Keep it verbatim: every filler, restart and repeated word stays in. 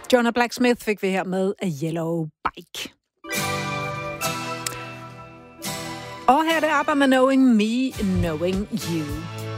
Jonah Blacksmith fik vi her med A Yellow Bike. Og her er det ABBA med Knowing Me, Knowing You.